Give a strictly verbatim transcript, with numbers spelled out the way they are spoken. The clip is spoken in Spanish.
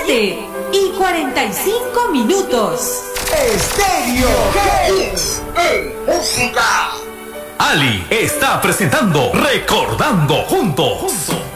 siete y cuarenta y cinco minutos. Estéreo Hits en música. Ali está presentando Recordando Juntos. Juntos.